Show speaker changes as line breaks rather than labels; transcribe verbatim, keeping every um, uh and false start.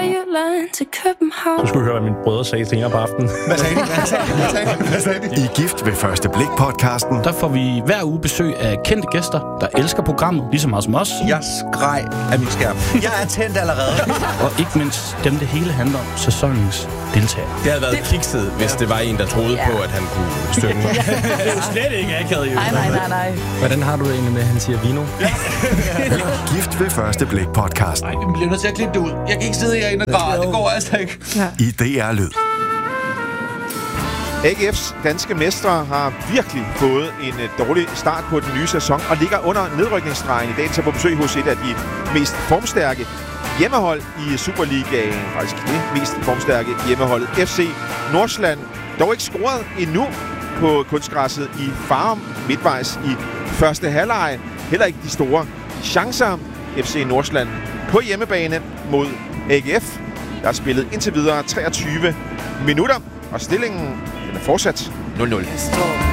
Nordjylland til København.
Du skulle høre, hvad mine brødre sagde senere på aftenen.
Hvad sagde de? Hvad sagde de? Hvad sagde de? Hvad sagde de?
I Gift ved første blik-podcasten.
Der får vi hver uge besøg af kendte gæster, der elsker programmet, lige så meget som os.
Jeg skreg af min skærm. Jeg er tændt allerede.
Og ikke mindst dem, det hele handler om, sæsonens deltagere.
Det havde været det... kikset, hvis det var en, der troede ja. på, at han kunne synge.
Det er jo slet ikke akavet, jo.
Nej, nej, nej, nej.
Hvordan har du det egentlig med, at han siger vino?
Gift ved første blik-podcasten.
Nej, vi bliver nødt til at klippe det ud. Jeg kan ikke sidde herinde og græde. Det går altså ikke.
Ja.
I D R Lyd.
A G F's danske mestre har virkelig fået en dårlig start på den nye sæson og ligger under nedrykningsstregen i dag til på besøg hos et af de mest formstærke hjemmehold i Superligaen. Faktisk det mest formstærke hjemmeholdet, F C Nordsjælland. Dog ikke scoret endnu på kunstgræsset i Farum midtvejs i første halvleg. Heller ikke de store chancer. F C Nordsjælland på hjemmebane mod A G F. Der er spillet indtil videre treogtyve minutter, og stillingen den er fortsat nul nul.